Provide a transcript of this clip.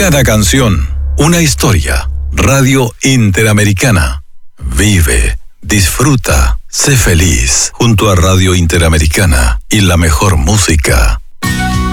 Cada canción, una historia. Radio Interamericana. Vive, disfruta, sé feliz junto a Radio Interamericana y la mejor música.